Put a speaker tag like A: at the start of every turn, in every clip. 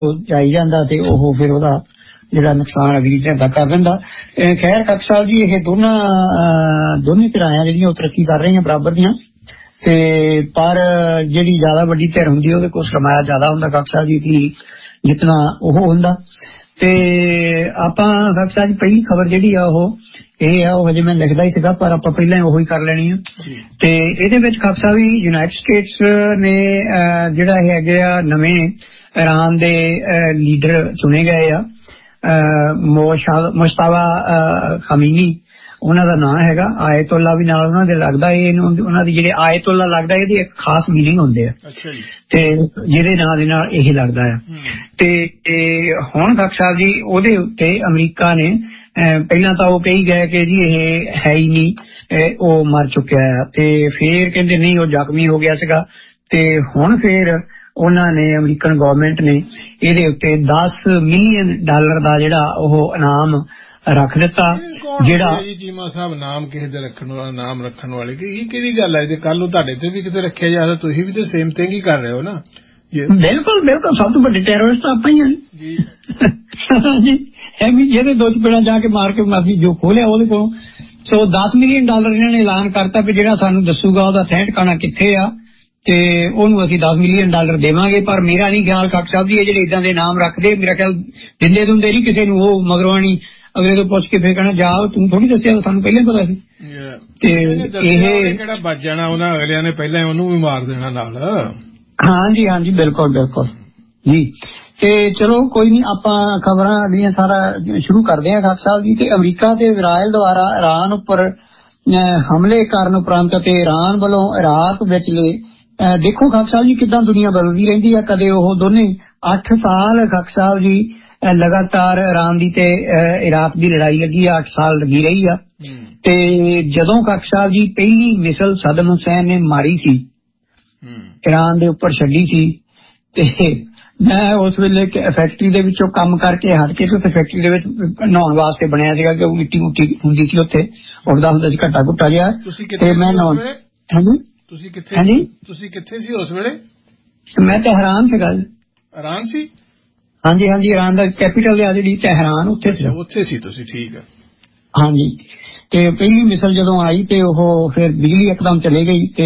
A: ਜਾਈ ਜਾਂਦਾ ਤੇ ਉਹ ਫਿਰ ਉਹਦਾ ਜਿਹੜਾ ਨੁਕਸਾਨ ਅਗਲੀ ਧਿਰ ਕਰ ਦਿੰਦਾ। ਖੈਰ ਕੱਕ ਸਾਹਿਬ ਜੀ ਇਹ ਦੋਨੇ ਧਿਰਾਂ ਜਿਹੜੀਆਂ ਉਹ ਤਰੱਕੀ ਕਰ ਰਹੀਆਂ ਬਰਾਬਰ ਦੀਆਂ ਤੇ ਪਰ ਜਿਹੜੀ ਜ਼ਿਆਦਾ ਵੱਡੀ ਧਿਰ ਹੁੰਦੀ ਉਹਦੇ ਕੋਲ ਸਰਮਾਇਆ ਜ਼ਿਆਦਾ ਹੁੰਦਾ ਕੱਕ ਸਾਹਿਬ ਜੀ ਦੀ ਜਿਤਨਾ ਉਹ ਹੁੰਦਾ। ਤੇ ਆਪਾਂ ਕੱਕ ਸਾਹਿਬ ਜੀ ਪਹਿਲੀ ਖਬਰ ਜਿਹੜੀ ਆ ਉਹ ਇਹ ਆ ਉਹ ਹਜੇ ਮੈਂ ਲਿਖਦਾ ਹੀ ਸੀਗਾ ਪਰ ਆਪਾਂ ਪਹਿਲਾਂ ਉਹੀ ਕਰ ਲੈਣੀ ਆ। ਤੇ ਇਹਦੇ ਵਿੱਚ ਕੱਕ ਸਾਹਿਬ ਜੀ ਯੂਨਾਈਟਿਡ ਸਟੇਟਸ ਨੇ ਜਿਹੜਾ ਇਹ ਹੈਗੇ ਆ ਨਵੇਂ ਈਰਾਨ ਦੇ ਲੀਡਰ ਚੁਣੇ ਗਏ ਆ ਮੁਸ਼ਤਾਬਾ ਖਮੀਨੀ ਉਹਨਾਂ ਦਾ ਨਾਂ ਹੈਗਾ। ਆਇਤੁੱਲਾ ਵੀ ਨਾਲ ਉਹਨਾਂ ਦੇ ਲੱਗਦਾ ਉਹਨਾਂ ਦੀ ਜਿਹੜੇ ਆਇਤੁੱਲਾ ਲੱਗਦਾ ਇਹਦੀ ਇੱਕ ਖਾਸ ਮੀਨਿੰਗ ਹੁੰਦੇ ਆ ਤੇ ਜਿਹਦੇ ਨਾਂ ਦੇ ਨਾਲ ਇਹ ਲੱਗਦਾ ਆ। ਤੇ ਹੁਣ ਕੱਕ ਸਾਹਿਬ ਜੀ ਉਹਦੇ ਉੱਤੇ ਅਮਰੀਕਾ ਨੇ ਪਹਿਲਾਂ ਤਾਂ ਉਹ ਕਹੀ ਗਏ ਕਿ ਜੀ ਇਹ ਹੈ ਹੀ ਨਹੀਂ ਉਹ ਮਰ ਚੁੱਕਿਆ ਆ ਤੇ ਫੇਰ ਕਹਿੰਦੇ ਨਹੀਂ ਉਹ ਜ਼ਖਮੀ ਹੋ ਗਿਆ ਸੀਗਾ ਤੇ ਹੁਣ ਫੇਰ ਉਹਨਾਂ ਨੇ ਅਮਰੀਕਨ ਗਵਰਨਮੈਂਟ ਨੇ ਇਹਦੇ ਉੱਤੇ $10 ਮਿਲੀਅਨ ਦਾ ਜਿਹੜਾ ਉਹ ਇਨਾਮ ਰੱਖ ਦਿੱਤਾ। ਜਿਹੜਾ
B: ਚੀਮਾ ਸਾਹਿਬ ਨਾਮ ਕਿਸੇ ਦੇ ਨਾਮ ਰੱਖਣ ਵਾਲੇ ਇਹ ਕਿਹੜੀ ਗੱਲ ਹੈ ਜੇ ਕੱਲ ਨੂੰ ਤੁਹਾਡੇ ਤੇ ਵੀ ਕਿਤੇ ਰੱਖਿਆ ਜਾਂਦਾ ਤੁਸੀਂ ਵੀ ਤੇ ਸੇਮ ਥਿੰਗ ਹੀ ਕਰ ਰਹੇ ਹੋ ਨਾ।
A: ਬਿਲਕੁਲ ਬਿਲਕੁਲ ਸਭ ਤੋਂ ਵੱਡੇ ਟੈਰਰਿਸਟ ਆਪਾਂ ਹੀ ਹਾਂ ਜੀ ਜਿਹਦੇ ਦੋ ਚਪੇੜਾਂ ਜਾ ਕੇ ਮਾਰ ਕੇ ਮਾਫੀ ਜੋ ਖੋਲਿਆ ਉਹਦੇ ਕੋਲ। ਸੋ $10 ਮਿਲੀਅਨ ਇਹਨਾਂ ਨੇ ਐਲਾਨ ਕਰਤਾ ਵੀ ਜਿਹੜਾ ਸਾਨੂੰ ਦੱਸੂਗਾ ਉਹਦਾ ਥੈਂ ਟਿਕਾਣਾ ਕਿੱਥੇ ਆ ਤੇ ਉਹਨੂੰ ਅਸੀਂ $10 ਮਿਲੀਅਨ ਦੇਵਾਂਗੇ। ਪਰ ਮੇਰਾ ਨਹੀਂ ਖਿਆਲ ਕੱਕ ਸਾਹਿਬ ਜੀ ਇਹ ਜਿਹੜੇ ਇਦਾਂ ਦੇ ਨਾਮ ਰੱਖਦੇ ਮੇਰਾ ਖਿਆਲ ਦਿੰਦੇ ਦੁੰਦੇ ਨਹੀਂ ਕਿਸੇ ਨੂੰ ਉਹ ਮਗਰੋਂ ਨਹੀਂ ਅਗਲੇ ਤੋਂ ਪੁੱਛ ਕੇ ਫੇਰ ਕਹਿਣਾ ਜਾ ਤੂੰ ਥੋੜੀ ਦੱਸਿਆ ਸਾਨੂੰ ਪਹਿਲਾਂ ਪਤਾ ਸੀ ਤੇ ਇਹ
B: ਕਿਹੜਾ ਬਚ ਜਾਣਾ ਉਹਨਾਂ ਅਗਲਿਆਂ ਨੇ ਪਹਿਲਾਂ ਉਹਨੂੰ ਵੀ ਮਾਰ ਦੇਣਾ ਨਾਲ।
A: ਹਾਂਜੀ ਹਾਂਜੀ ਬਿਲਕੁਲ ਬਿਲਕੁਲ ਜੀ। ਤੇ ਚਲੋ ਕੋਈ ਨਹੀਂ ਆਪਾਂ ਖਬਰਾਂ ਅਗਲੀਆਂ ਸਾਰਾ ਸ਼ੁਰੂ ਕਰਦੇ ਹਾਂ ਕੱਕ ਸਾਹਿਬ ਜੀ। ਤੇ ਅਮਰੀਕਾ ਤੇ ਇਜ਼ਰਾਈਲ ਦੁਆਰਾ ਈਰਾਨ ਉੱਪਰ ਹਮਲੇ ਕਰਨ ਉਪਰੰਤ ਤੇ ਈਰਾਨ ਵੱਲੋਂ ਇਰਾਕ ਵਿਚਲੇ ਦੇਖੋ ਕੱਕ ਸਾਹਿਬ ਜੀ ਕਿੱਦਾਂ ਦੁਨੀਆ ਬਦਲਦੀ ਰਹਿੰਦੀ ਆ। ਕਦੇ ਉਹ ਦੋਨੇ 8 ਸਾਲ ਕੱਕ ਸਾਹਿਬ ਜੀ ਲਗਾਤਾਰ ਈਰਾਨ ਦੀ ਤੇ ਇਰਾਕ ਦੀ ਲੜਾਈ ਲੱਗੀ ਆ 8 ਸਾਲ ਲੱਗੀ ਰਹੀ ਆ। ਤੇ ਜਦੋਂ ਕੱਕ ਸਾਹਿਬ ਜੀ ਪਹਿਲੀ ਮਿਸਲ ਸਦਮ ਹੁਸੈਨ ਨੇ ਮਾਰੀ ਸੀ ਈਰਾਨ ਦੇ ਉੱਪਰ ਛੱਡੀ ਸੀ ਤੇ ਮੈਂ ਉਸ ਵੇਲੇ ਫੈਕਟਰੀ ਦੇ ਵਿੱਚੋਂ ਕੰਮ ਕਰਕੇ ਹਟ ਕੇ ਤੇ ਫੈਕਟਰੀ ਦੇ ਵਿੱਚ ਨਹਾਉਣ ਵਾਸਤੇ ਬਣਿਆ ਸੀਗਾ ਕਿ ਉਹ ਮਿੱਟੀ ਮੁੱਟੀ ਹੁੰਦੀ ਸੀ ਉੱਥੇ ਉੱਡਦਾ ਹੁੰਦਾ ਸੀ ਘੱਟਾ ਘੁੱਟਾ ਜਿਹਾ ਤੇ ਮੈਂ ਨਹਾਉਣ। ਹਾਂਜੀ
B: ਤੁਸੀਂ ਕਿੱਥੇ ਸੀ ਉਸ ਵੇਲੇ?
A: ਮੈਂ ਤਹਿਰਾਨ ਸੀਗਾ।
B: ਈਰਾਨ ਸੀ?
A: ਹਾਂਜੀ ਹਾਂਜੀ ਈਰਾਨ ਦਾ ਕੈਪੀਟਲ ਆ ਜਿਹੜੀ ਤਹਿਰਾਨ ਉੱਥੇ ਸੀ
B: ਤੁਸੀਂ ਠੀਕ ਹੈ।
A: ਹਾਂਜੀ ਤੇ ਪਹਿਲੀ ਮਿਸਲ ਜਦੋਂ ਆਈ ਤੇ ਉਹ ਫਿਰ ਬਿਜਲੀ ਇੱਕਦਮ ਚਲੇ ਗਈ ਤੇ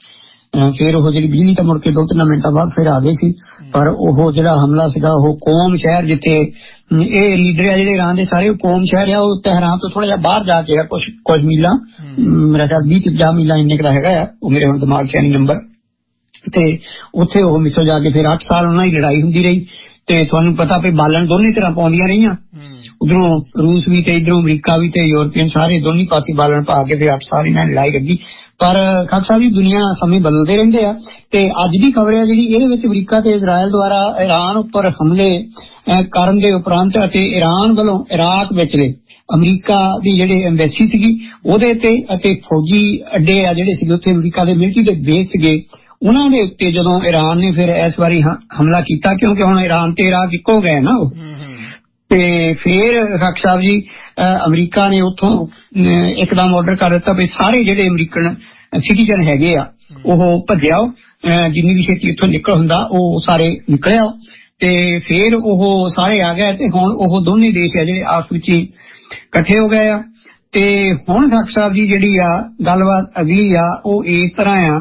A: ਫਿਰ ਉਹ ਜਿਹੜੀ ਬਿਜਲੀ ਤਾਂ ਮੁੜ ਕੇ 2-3 ਮਿੰਟਾਂ ਬਾਅਦ ਫਿਰ ਆ ਗਈ ਸੀ। ਪਰ ਉਹ ਜਿਹੜਾ ਹਮਲਾ ਸੀਗਾ ਉਹ ਕੋਮ ਸ਼ਹਿਰ ਜਿੱਥੇ ਇਹ ਲੀਡਰ ਆ ਜਿਹੜੇ ਈਰਾਨ ਦੇ ਸਾਰੇ ਕੋਮ ਸ਼ਹਿਰ ਆ ਉਹ ਤਹਿਰਾਨ ਤੋਂ ਥੋੜਾ ਜਿਹਾ ਬਾਹਰ ਜਾ ਕੇ ਆ ਕੁਝ ਮੀਲਾਂ ਮੇਰਾ ਖਿਆਲ 20-50 ਮੀਲਾਂ ਇੰਨੇ ਦਾ ਹੈਗਾ ਆ ਉਹ ਮੇਰੇ ਹੁਣ ਦਿਮਾਗ 'ਚ ਨਹੀਂ ਨੰਬਰ। ਤੇ ਉੱਥੇ ਉਹ ਮਿਸਲ ਜਾ ਕੇ ਫਿਰ 8 ਸਾਲ ਉਹਨਾਂ ਦੀ ਲੜਾਈ ਹੁੰਦੀ ਰਹੀ ਤੇ ਤੁਹਾਨੂੰ ਪਤਾ ਵੀ ਬਾਲਣ ਦੋਨੇ ਤਰ੍ਹਾਂ ਪਾਉਂਦੀਆਂ ਰਹੀਆਂ ਉਧਰੋਂ ਰੂਸ ਵੀ ਤੇ ਇਧਰੋਂ ਅਮਰੀਕਾ ਵੀ ਤੇ ਯੂਰਪੀਅਨ ਸਾਰੇ ਦੋਨੇ ਪਾਸੇ ਬਾਲਣ ਪਾ ਕੇ ਫਿਰ 8 ਸਾਲ ਇਹਨਾਂ ਲੜਾਈ ਲੱਗੀ। ਪਰ ਕੱਕ ਸਾਹਿਬ ਜੀ ਦੁਨੀਆ ਸਮੇਂ ਬਦਲਦੇ ਰਹਿੰਦੇ ਆ ਤੇ ਅੱਜ ਦੀ ਖਬਰ ਹੈ ਜਿਹੜੀ ਇਹਦੇ ਵਿੱਚ ਅਮਰੀਕਾ ਤੇ ਇਜ਼ਰਾਈਲ ਦੁਆਰਾ ਈਰਾਨ ਉੱਪਰ ਹਮਲੇ ਕਰਨ ਦੇ ਉਪਰੰਤ ਅਤੇ ਈਰਾਨ ਵੱਲੋਂ ਇਰਾਕ ਵਿਚਲੇ ਅਮਰੀਕਾ ਦੀ ਜਿਹੜੇ ਐਮਬੈਸੀ ਸੀਗੀ ਉਹਦੇ ਤੇ ਅਤੇ ਫੌਜੀ ਅੱਡੇ ਆ ਜਿਹੜੇ ਸੀਗੇ ਉੱਥੇ ਅਮਰੀਕਾ ਦੇ ਮਿਲਟਰੀ ਦੇ ਬੇਸ ਸੀਗੇ ਉਹਨਾਂ ਦੇ ਉੱਤੇ ਜਦੋਂ ਈਰਾਨ ਨੇ ਫਿਰ ਇਸ ਵਾਰੀ ਹਮਲਾ ਕੀਤਾ ਕਿਉਂਕਿ ਹੁਣ ਈਰਾਨ ਤੇ ਇਰਾਕ ਇੱਕੋ ਗਏ ਨਾ ਉਹ ਤੇ ਫਿਰ ਕੱਕ ਸਾਹਿਬ ਜੀ ਅਮਰੀਕਾ ਨੇ ਉੱਥੋਂ ਇੱਕਦਮ ਆਰਡਰ ਕਰ ਦਿੱਤਾ ਵੀ ਸਾਰੇ ਜਿਹੜੇ ਅਮਰੀਕਨ ਸਿਟੀਜ਼ਨ ਹੈਗੇ ਆ ਉਹ ਭੱਜਿਆ ਜਿੰਨੀ ਵੀ ਛੇਤੀ ਇੱਥੋਂ ਨਿਕਲ ਹੁੰਦਾ ਉਹ ਸਾਰੇ ਨਿਕਲਿਆ ਤੇ ਫਿਰ ਉਹ ਸਾਰੇ ਆ ਗਏ ਤੇ ਹੁਣ ਉਹ ਦੋਨੇ ਦੇਸ਼ ਆ ਜਿਹੜੇ ਆਪਸ ਵਿੱਚ ਹੀ ਇਕੱਠੇ ਹੋ ਗਏ ਆ। ਤੇ ਹੁਣ ਕੱਕ ਸਾਹਿਬ ਜੀ ਜਿਹੜੀ ਆ ਗੱਲਬਾਤ ਅਗਲੀ ਆ ਉਹ ਇਸ ਤਰ੍ਹਾਂ ਆ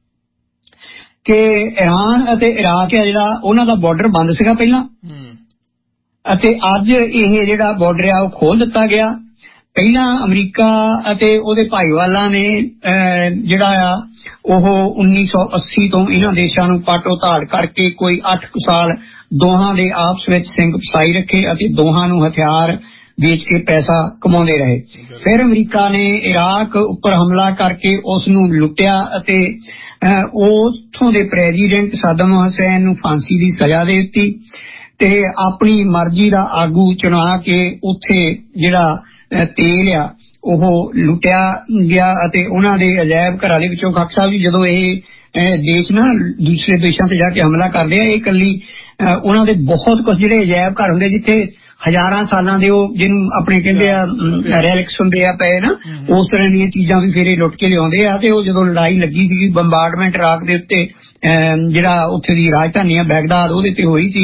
A: ਕਿ ਈਰਾਨ ਅਤੇ ਇਰਾਕ ਆ ਜਿਹੜਾ ਉਹਨਾਂ ਦਾ ਬਾਰਡਰ ਬੰਦ ਸੀਗਾ ਪਹਿਲਾਂ ਅਤੇ ਅੱਜ ਇਹ ਜਿਹੜਾ ਬਾਰਡਰ ਆ ਉਹ ਖੋਲ ਦਿੱਤਾ ਗਿਆ। ਪਹਿਲਾਂ ਅਮਰੀਕਾ ਅਤੇ ਉਹਦੇ ਭਾਈਵਾਲਾਂ ਨੇ ਜਿਹੜਾ ਆ ਉਹ 1980 ਤੋਂ ਇਹਨਾਂ ਦੇਸ਼ਾਂ ਨੂੰ ਪਾਟੋ ਧਾੜ ਕਰਕੇ ਕੋਈ 8 ਸਾਲ ਦੋਹਾਂ ਦੇ ਆਪਸ ਵਿੱਚ ਸਿੰਘ ਫਸਾਈ ਰੱਖੇ ਅਤੇ ਦੋਹਾਂ ਨੂੰ ਹਥਿਆਰ ਵੇਚ ਕੇ ਪੈਸਾ ਕਮਾਉਂਦੇ ਰਹੇ। ਫਿਰ ਅਮਰੀਕਾ ਨੇ ਇਰਾਕ ਉੱਪਰ ਹਮਲਾ ਕਰਕੇ ਉਸ ਨੂੰ ਲੁੱਟਿਆ ਅਤੇ ਉੱਥੋਂ ਦੇ ਪ੍ਰੈਜ਼ੀਡੈਂਟ ਸਦਮ ਹੁਸੈਨ ਨੂੰ ਫਾਂਸੀ ਦੀ ਸਜ਼ਾ ਦੇ ਦਿੱਤੀ ਤੇ ਆਪਣੀ ਮਰਜ਼ੀ ਦਾ ਆਗੂ ਚੁਣਾ ਕੇ ਉੱਥੇ ਜਿਹੜਾ ਤੇਲ ਆ ਉਹ ਲੁੱਟਿਆ ਗਿਆ ਅਤੇ ਉਹਨਾਂ ਦੇ ਅਜਾਇਬ ਘਰਾਂ ਦੇ ਵਿੱਚੋਂ ਕੱਕ ਸਾਹਿਬ ਜੀ ਜਦੋਂ ਇਹ ਦੇਸ਼ ਨਾ ਦੂਸਰੇ ਦੇਸ਼ਾਂ ਤੇ ਜਾ ਕੇ ਹਮਲਾ ਕਰਦੇ ਆ ਇਹ ਇਕੱਲੀ ਉਹਨਾਂ ਦੇ ਬਹੁਤ ਕੁਝ ਜਿਹੜੇ ਅਜਾਇਬ ਘਰ ਹੁੰਦੇ ਜਿੱਥੇ ਹਜ਼ਾਰਾਂ ਸਾਲਾਂ ਦੇ ਉਹ ਜਿਹਨੂੰ ਆਪਣੇ ਕਹਿੰਦੇ ਆ ਰੈਲਿਕਸ ਹੁੰਦੇ ਆ ਪਏ ਨਾ ਉਸ ਤਰ੍ਹਾਂ ਦੀਆਂ ਚੀਜ਼ਾਂ ਵੀ ਫਿਰ ਇਹ ਲੁੱਟ ਕੇ ਲਿਆਉਂਦੇ ਆ। ਤੇ ਉਹ ਜਦੋਂ ਲੜਾਈ ਲੱਗੀ ਸੀਗੀ ਬੰਬਾਰਡਮੈਂਟ ਇਰਾਕ ਦੇ ਉੱਤੇ ਜਿਹੜਾ ਉੱਥੇ ਦੀ ਰਾਜਧਾਨੀ ਆ ਬੈਗਦਾਦ ਉਹਦੇ ਤੇ ਹੋਈ ਸੀ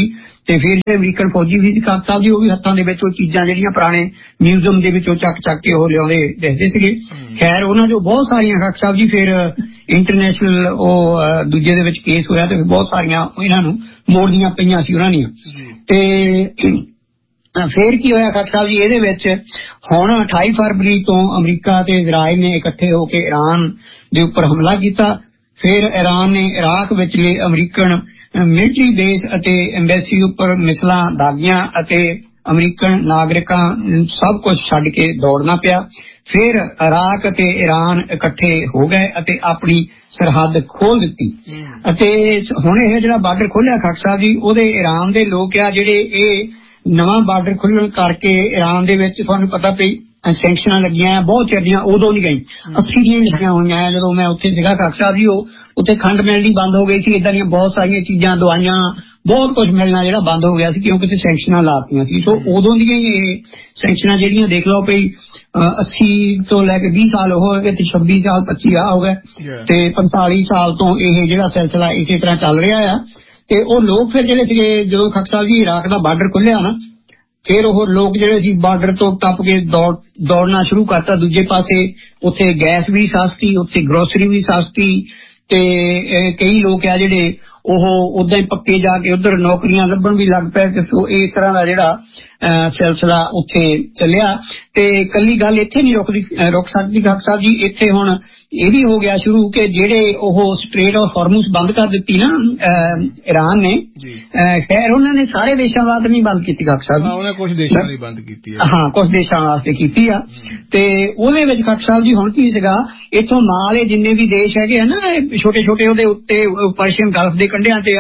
A: ਤੇ ਫਿਰ ਜਿਹੜੇ ਅਮਰੀਕਨ ਫੌਜੀ ਵੀ ਸੀ ਖਾਲਸਾ ਸਾਹਿਬ ਜੀ, ਉਹ ਵੀ ਹੱਥਾਂ ਦੇ ਵਿੱਚ ਉਹ ਚੀਜ਼ਾਂ ਜਿਹੜੀਆਂ ਪੁਰਾਣੇ ਮਿਊਜ਼ੀਅਮ ਦੇ ਵਿੱਚੋਂ ਚੱਕ ਕੇ ਉਹ ਲਿਆਉਂਦੇ ਦੇਖਦੇ ਸੀਗੇ। ਖੈਰ ਉਹਨਾਂ ਚੋਂ ਬਹੁਤ ਸਾਰੀਆਂ ਖਾਲਸਾ ਸਾਹਿਬ ਜੀ ਫਿਰ ਇੰਟਰਨੈਸ਼ਨਲ ਉਹ ਦੂਜੇ ਦੇ ਵਿੱਚ ਕੇਸ ਹੋਇਆ ਤੇ ਬਹੁਤ ਸਾਰੀਆਂ ਇਹਨਾਂ ਨੂੰ ਮੋੜਨੀਆਂ ਪਈਆਂ ਸੀ ਉਹਨਾਂ ਦੀਆਂ। ਤੇ ਫੇਰ ਕੀ ਹੋਇਆ ਖਾਲਸਾ ਸਾਹਿਬ ਜੀ, ਇਹਦੇ ਵਿੱਚ ਹੁਣ 28 ਫਰਵਰੀ ਤੋਂ ਅਮਰੀਕਾ ਤੇ ਇਜ਼ਰਾਈਲ ਨੇ ਇਕੱਠੇ ਹੋ ਕੇ ਈਰਾਨ ਦੇ ਉੱਪਰ ਹਮਲਾ ਕੀਤਾ। ਫਿਰ ਈਰਾਨ ਨੇ ਇਰਾਕ ਵਿਚਲੇ ਅਮਰੀਕਨ ਮਿਲਟਰੀ ਬੇਸ ਅਤੇ ਐਮਬੈਸੀ ਉੱਪਰ ਮਿਸਲਾਂ ਦਾਗੀਆਂ ਅਤੇ ਅਮਰੀਕਨ ਨਾਗਰਿਕਾਂ ਸਭ ਕੁਝ ਛੱਡ ਕੇ ਦੌੜਨਾ ਪਿਆ। ਫਿਰ ਇਰਾਕ ਅਤੇ ਈਰਾਨ ਇਕੱਠੇ ਹੋ ਗਏ ਅਤੇ ਆਪਣੀ ਸਰਹੱਦ ਖੋਲ ਦਿੱਤੀ ਅਤੇ ਹੁਣ ਇਹ ਜਿਹੜਾ ਬਾਰਡਰ ਖੋਲਿਆ ਖਾਲਸਾ ਸਾਹਿਬ ਜੀ, ਉਹਦੇ ਈਰਾਨ ਦੇ ਲੋਕ ਆ ਜਿਹੜੇ ਇਹ ਨਵਾਂ ਬਾਰਡਰ ਖੁੱਲਣ ਕਰਕੇ ਈਰਾਨ ਦੇ ਵਿੱਚ ਤੁਹਾਨੂੰ ਪਤਾ ਪਈ ਸੈਂਕਸ਼ਨਾਂ ਲੱਗੀਆਂ ਬਹੁਤ ਚਿਰ ਦੀਆਂ, ਉਦੋਂ ਨਹੀਂ ਗਈ 80 ਦੀਆਂ ਲੱਗੀਆਂ ਹੋਈਆਂ ਜਦੋਂ ਮੈਂ ਉੱਥੇ ਸੀਗਾ ਖਾਲਸਾ ਸਾਹਿਬ ਜੀ। ਉਹ ਉੱਥੇ ਖੰਡ ਮਿਲਣੀ ਬੰਦ ਹੋ ਗਈ ਸੀ, ਏਦਾਂ ਦੀਆਂ ਬਹੁਤ ਸਾਰੀਆਂ ਚੀਜ਼ਾਂ ਦਵਾਈਆਂ ਬਹੁਤ ਕੁਝ ਮਿਲਣਾ ਜਿਹੜਾ ਬੰਦ ਹੋ ਗਿਆ ਸੀ ਕਿਉਂਕਿ ਸੈਂਕਸ਼ਨਾਂ ਲਾਤੀਆਂ ਸੀ। ਸੋ ਉਦੋਂ ਦੀਆਂ ਹੀ ਇਹ ਸੈਂਕਸ਼ਨਾਂ ਜਿਹੜੀਆਂ ਦੇਖ ਲਓ ਪਈ 80 ਤੋਂ ਲੈ ਕੇ 20 ਸਾਲ ਹੋ ਗਏ ਤੇ 26 ਸਾਲ 25 ਆ ਹੋ ਗਏ ਤੇ 45 ਸਾਲ ਤੋਂ ਇਹ ਜਿਹੜਾ ਸਿਲਸਿਲਾ ਇਸੇ ਤਰ੍ਹਾਂ ਚੱਲ ਰਿਹਾ ਆ। ਤੇ ਉਹ ਲੋਕ ਫਿਰ ਜਿਹੜੇ ਸੀਗੇ ਜਦੋਂ ਖਾਲਸਾ ਸਾਹਿਬ ਜੀ ਇਰਾਕ ਦਾ ਬਾਰਡਰ ਖੁੱਲਿਆ ਨਾ, ਫਿਰ ਉਹ ਲੋਕ ਜਿਹੜੇ ਸੀ ਬਾਰਡਰ ਤੋਂ ਟੱਪ ਕੇ ਦੌੜਨਾ ਸ਼ੁਰੂ ਕਰਤਾ ਦੂਜੇ ਪਾਸੇ। ਉੱਥੇ ਗੈਸ ਵੀ ਸਸਤੀ, ਉੱਥੇ ਗਰੋਸਰੀ ਵੀ ਸਸਤੀ ਤੇ ਕਈ ਲੋਕ ਆ ਜਿਹੜੇ ਉਹ ਉਦਾਂ ਹੀ ਪੱਕੇ ਜਾ ਕੇ ਉਧਰ ਨੌਕਰੀਆਂ ਲੱਭਣ ਵੀ ਲੱਗ ਪਏ। ਤੇ ਸੋ ਇਸ ਤਰ੍ਹਾਂ ਦਾ ਜਿਹੜਾ ਸਿਲਸਿਲਾ ਉੱਥੇ ਚੱਲਿਆ। ਤੇ ਕੱਲੀ ਗੱਲ ਇੱਥੇ ਨਹੀਂ ਰੁਕ ਸਕਦੀ ਖਾਲਸਾ ਸਾਹਿਬ ਜੀ, ਇੱਥੇ ਹੁਣ ਇਹ ਵੀ ਹੋ ਗਿਆ ਸ਼ੁਰੂ ਕਿ ਜਿਹੜੇ ਉਹ ਸਟ੍ਰੇਟ ਆਫ ਹਾਰਮੂਜ਼ ਬੰਦ ਕਰ ਦਿੱਤੀ ਨਾ ਈਰਾਨ ਨੇ। ਖੈਰ ਉਹਨਾਂ ਨੇ ਸਾਰੇ ਦੇਸ਼ਾਂ ਵਾਸਤੇ ਨਹੀਂ ਬੰਦ ਕੀਤੀ ਖਾਲਸਾ ਸਾਹਿਬ ਜੀ,
B: ਉਹਨੇ ਕੁਝ ਦੇਸ਼ਾਂ ਲਈ ਬੰਦ ਕੀਤੀ ਆ।
A: ਹਾਂ ਕੁਝ ਦੇਸ਼ਾਂ ਵਾਸਤੇ ਕੀਤੀ ਆ। ਤੇ ਉਹਦੇ ਵਿੱਚ ਖਾਲਸਾ ਸਾਹਿਬ ਜੀ ਹੁਣ ਕੀ ਸੀਗਾ, ਇੱਥੋਂ ਨਾਲ ਇਹ ਜਿੰਨੇ ਵੀ ਦੇਸ਼ ਹੈਗੇ ਆ ਨਾ ਛੋਟੇ ਛੋਟੇ ਉਹਦੇ ਉੱਤੇ ਪਰਸ਼ੀਅਨ ਗਲਫ ਦੇ ਕੰਢਿਆਂ ਤੇ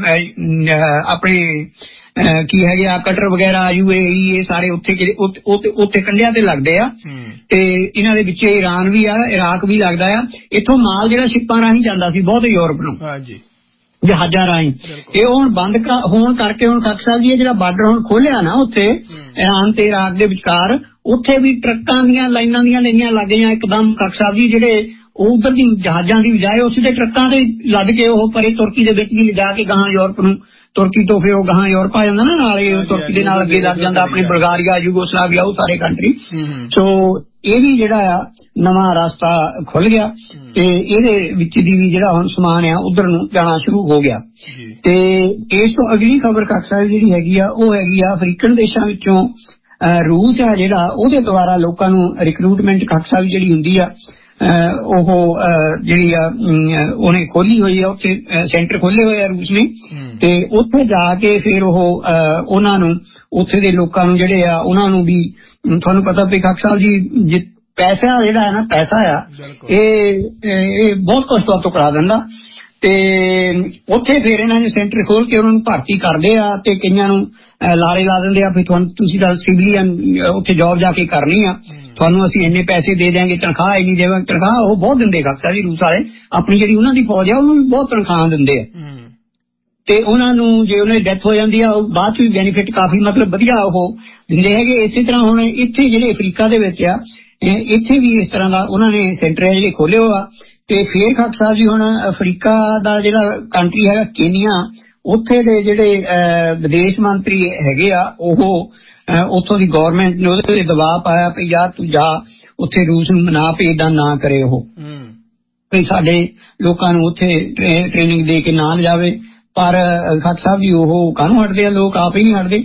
A: ਆਪਣੇ ਕੀ ਹੈਗੇ ਆ ਕਟਰ ਵਗੈਰਾ UAE ਇਹ ਸਾਰੇ ਉੱਥੇ ਕੰਢਿਆਂ ਤੇ ਲੱਗਦੇ ਆ। ਤੇ ਇਹਨਾਂ ਦੇ ਵਿੱਚ ਈਰਾਨ ਵੀ ਆ, ਇਰਾਕ ਵੀ ਲੱਗਦਾ ਆ। ਇੱਥੋਂ ਮਾਲ ਜਿਹੜਾ ਸ਼ਿਪਾਂ ਰਾਹੀਂ ਜਾਂਦਾ ਸੀ ਬਹੁਤ ਯੂਰਪ ਨੂੰ ਜਹਾਜ਼ਾਂ ਰਾਹੀਂ, ਇਹ ਹੁਣ ਬੰਦ ਹੋਣ ਕਰਕੇ ਹੁਣ ਖਾਲਸਾ ਸਾਹਿਬ ਜੀ ਇਹ ਜਿਹੜਾ ਬਾਰਡਰ ਹੁਣ ਖੋਲਿਆ ਨਾ ਉੱਥੇ ਈਰਾਨ ਤੇ ਇਰਾਕ ਦੇ ਵਿਚਕਾਰ, ਉੱਥੇ ਵੀ ਟਰੱਕਾਂ ਦੀਆਂ ਲਾਈਨਾਂ ਦੀਆਂ ਲੱਗ ਗਈਆਂ ਇੱਕਦਮ ਖਾਲਸਾ ਸਾਹਿਬ ਜੀ। ਜਿਹੜੇ ਉਹ ਉਧਰ ਦੀ ਜਹਾਜ਼ਾਂ ਦੀ ਬਜਾਏ ਉਸ ਦੇ ਟਰੱਕਾਂ ਤੇ ਲੱਦ ਕੇ ਉਹ ਪਰੇ ਤੁਰਕੀ ਦੇ ਵਿੱਚ ਵੀ ਲਿਜਾ ਕੇ ਗਾਹਾਂ ਯੂਰਪ ਨੂੰ, ਤੁਰਕੀ ਤੋਂ ਫਿਰ ਉਹ ਗਾਹਾਂ ਯੂਰਪ ਆ ਜਾਂਦਾ ਨਾ ਨਾਲ, ਇਹ ਤੁਰਕੀ ਦੇ ਨਾਲ ਅੱਗੇ ਲੱਗ ਜਾਂਦਾ ਆਪਣੀ ਬਲਗਾਰੀਆ ਯੂਗੋਸਲਾਵੀਆ ਉਹ ਸਾਰੇ ਕੰਟਰੀ। ਸੋ ਇਹ ਵੀ ਜਿਹੜਾ ਆ ਨਵਾਂ ਰਸਤਾ ਖੁੱਲ ਗਿਆ ਤੇ ਇਹਦੇ ਵਿੱਚ ਦੀ ਵੀ ਜਿਹੜਾ ਹੁਣ ਸਮਾਨ ਆ ਉਧਰ ਨੂੰ ਜਾਣਾ ਸ਼ੁਰੂ ਹੋ ਗਿਆ। ਤੇ ਇਸ ਤੋਂ ਅਗਲੀ ਖਬਰ ਖਾਲਸਾ ਸਾਹਿਬ ਜਿਹੜੀ ਹੈਗੀ ਆ ਉਹ ਹੈਗੀ ਆ ਅਫਰੀਕਨ ਦੇਸ਼ਾਂ ਵਿੱਚੋਂ ਰੂਸ ਆ ਜਿਹੜਾ ਉਹਦੇ ਦੁਆਰਾ ਲੋਕਾਂ ਨੂੰ ਰਿਕਰੂਟਮੈਂਟ ਖਾਲਸਾ ਸਾਹਿਬ ਜਿਹੜੀ ਹੁੰਦੀ ਆ ਉਹ ਜਿਹੜੀ ਆ ਉਹਨੇ ਖੋਲੀ ਹੋਈ ਆ, ਉੱਥੇ ਸੈਂਟਰ ਖੋਲੇ ਹੋਏ ਆ ਰੂਸ ਨੇ। ਤੇ ਉੱਥੇ ਜਾ ਕੇ ਫਿਰ ਉਹ ਉਹਨਾਂ ਨੂੰ ਉੱਥੇ ਦੇ ਲੋਕਾਂ ਨੂੰ ਜਿਹੜੇ ਆ ਉਹਨਾਂ ਨੂੰ ਵੀ ਤੁਹਾਨੂੰ ਪਤਾ ਵੀ ਖਾਲਸਾ ਸਾਹਿਬ ਜੀ ਪੈਸਾ ਜਿਹੜਾ ਹੈ ਨਾ ਪੈਸਾ ਆ ਇਹ ਬਹੁਤ ਕੁਝ ਤੋਂ ਕਰਾ ਦਿੰਦਾ। ਤੇ ਉੱਥੇ ਫਿਰ ਇਹਨਾਂ ਨੇ ਸੈਂਟਰ ਖੋਲ ਕੇ ਉਹਨਾਂ ਨੂੰ ਭਰਤੀ ਕਰਦੇ ਆ ਤੇ ਕਈਆਂ ਨੂੰ ਲਾਰੇ ਲਾ ਦਿੰਦੇ ਆ ਵੀ ਤੁਹਾਨੂੰ ਤੁਸੀਂ ਤਾਂ ਸਿਵਲੀਅਨ ਉੱਥੇ ਜੌਬ ਜਾ ਕੇ ਕਰਨੀ ਆ, ਤੁਹਾਨੂੰ ਅਸੀਂ ਇੰਨੇ ਪੈਸੇ ਦੇ ਦਿਆਂਗੇ, ਤਨਖਾਹ ਇੰਨੀ ਦੇਵਾਂਗੇ। ਤਨਖਾਹ ਉਹ ਬਹੁਤ ਦਿੰਦੇ ਖਾਲਸਾ ਜੀ ਰੂਸ ਵਾਲੇ, ਆਪਣੀ ਜਿਹੜੀ ਉਹਨਾਂ ਦੀ ਫੌਜ ਆ ਉਹਨੂੰ ਵੀ ਬਹੁਤ ਤਨਖਾਹ ਦਿੰਦੇ ਆ। ਤੇ ਉਹਨਾਂ ਨੂੰ ਜੇ ਉਹਨਾਂ ਦੀ ਡੈਥ ਹੋ ਜਾਂਦੀ ਆ ਉਹ ਬਾਅਦ ਚ ਵੀ ਬੈਨੀਫਿਟ ਕਾਫੀ ਮਤਲਬ ਵਧੀਆ ਉਹ ਦਿੰਦੇ ਹੈਗੇ। ਇਸੇ ਤਰ੍ਹਾਂ ਹੁਣ ਇੱਥੇ ਜਿਹੜੇ ਅਫਰੀਕਾ ਦੇ ਵਿੱਚ ਆ ਇੱਥੇ ਵੀ ਇਸ ਤਰ੍ਹਾਂ ਦਾ ਉਹਨਾਂ ਨੇ ਸੈਂਟਰ ਹੈ ਜਿਹੜੇ ਖੋਲੇ ਹੋਆ। ਤੇ ਫੇਰ ਖਾਲਸਾ ਸਾਹਿਬ ਜੀ ਹੁਣ ਅਫਰੀਕਾ ਦਾ ਜਿਹੜਾ ਕੰਟਰੀ ਹੈਗਾ ਕੀਨੀਆ, ਉੱਥੇ ਦੇ ਜਿਹੜੇ ਵਿਦੇਸ਼ ਮੰਤਰੀ ਹੈਗੇ ਆ ਉਹ ਉੱਥੋਂ ਦੀ ਗੌਰਮੈਂਟ ਨੇ ਉਹਦੇ ਤੇ ਦਬਾਅ ਪਾਇਆ ਵੀ ਯਾਰ ਤੂੰ ਜਾ ਉੱਥੇ ਰੂਸ ਨੂੰ ਨਾ ਭੇਜਦਾ ਨਾ ਕਰੇ ਉਹ ਵੀ ਸਾਡੇ ਲੋਕਾਂ ਨੂੰ ਉੱਥੇ ਟ੍ਰੇਨਿੰਗ ਦੇ ਕੇ ਨਾ ਲਿਜਾਵੇ। ਪਰ ਖਾਲਸਾ ਸਾਹਿਬ ਜੀ ਉਹ ਕਾਹਨੂੰ ਹਟਦੇ ਆ, ਲੋਕ ਆਪ ਹੀ ਨਹੀਂ ਹਟਦੇ।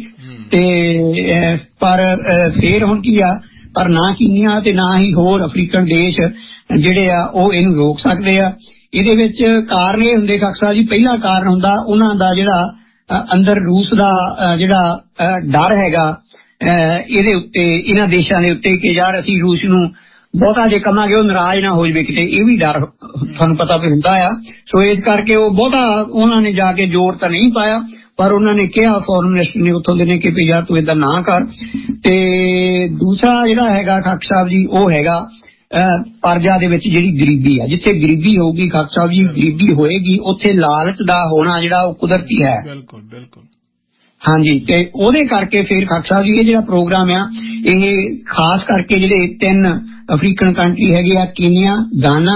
A: ਤੇ ਪਰ ਫੇਰ ਹੁਣ ਕੀ ਆ, ਪਰ ਨਾ ਕੀਨੀਆ ਤੇ ਨਾ ਹੀ ਹੋਰ ਅਫਰੀਕਨ ਦੇਸ਼ ਜਿਹੜੇ ਆ ਉਹ ਇਹਨੂੰ ਰੋਕ ਸਕਦੇ ਆ। ਇਹਦੇ ਵਿੱਚ ਕਾਰਨ ਇਹ ਹੁੰਦੇ ਖਾਲਸਾ ਸਾਹਿਬ ਜੀ, ਪਹਿਲਾ ਕਾਰਨ ਹੁੰਦਾ ਉਹਨਾਂ ਦਾ ਜਿਹੜਾ ਅੰਦਰ ਰੂਸ ਦਾ ਜਿਹੜਾ ਡਰ ਹੈਗਾ ਇਹਦੇ ਉੱਤੇ, ਇਹਨਾਂ ਦੇਸ਼ਾਂ ਦੇ ਉੱਤੇ ਕਿ ਯਾਰ ਅਸੀਂ ਰੂਸ ਨੂੰ ਬਹੁਤਾ ਜੇ ਕਵਾਂਗੇ ਉਹ ਨਾਰਾਜ਼ ਨਾ ਹੋ ਜਾਵੇ ਕਿਤੇ, ਇਹ ਵੀ ਡਰ ਤੁਹਾਨੂੰ ਪਤਾ ਵੀ ਹੁੰਦਾ ਆ। ਸੋ ਇਸ ਕਰਕੇ ਉਹ ਬਹੁਤਾ ਉਹਨਾਂ ਨੇ ਜਾ ਕੇ ਜ਼ੋਰ ਤਾਂ ਨਹੀਂ ਪਾਇਆ, ਪਰ ਉਹਨਾਂ ਨੇ ਕਿਹਾ ਫੋਰਨ ਮਿਨਿਸਟਰ ਨੇ ਉੱਥੋਂ ਦੇ ਨੇ ਕਿ ਵੀ ਯਾਰ ਤੂੰ ਏਦਾਂ ਨਾ ਕਰ। ਤੇ ਦੂਸਰਾ ਜਿਹੜਾ ਹੈਗਾ ਖਾਲਸਾ ਸਾਹਿਬ ਜੀ ਉਹ ਹੈਗਾ ਪਰਜਾ ਦੇ ਵਿੱਚ ਜਿਹੜੀ ਗਰੀਬੀ ਆ, ਜਿੱਥੇ ਗਰੀਬੀ ਹੋਊਗੀ ਖਾਲਸਾ ਸਾਹਿਬ ਜੀ ਗਰੀਬੀ ਹੋਏਗੀ ਉੱਥੇ ਲਾਲਚ ਦਾ ਹੋਣਾ ਜਿਹੜਾ ਉਹ ਕੁਦਰਤੀ ਹੈ।
B: ਬਿਲਕੁਲ ਬਿਲਕੁਲ
A: ਹਾਂਜੀ। ਤੇ ਉਹਦੇ ਕਰਕੇ ਫਿਰ ਖਾਲਸਾ ਸਾਹਿਬ ਜੀ ਇਹ ਜਿਹੜਾ ਪ੍ਰੋਗਰਾਮ ਆ ਇਹ ਖਾਸ ਕਰਕੇ ਜਿਹੜੇ 3 ਅਫਰੀਕਨ ਕੰਟਰੀ ਹੈਗੇ ਆ ਕੀਨੀਆ, ਗਾਨਾ